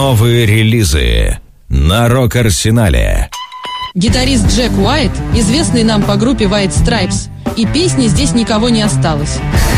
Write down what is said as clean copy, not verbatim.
Новые релизы на Рок-Арсенале. Гитарист Джек Уайт, известный нам по группе White Stripes, и песни «Здесь никого не осталось».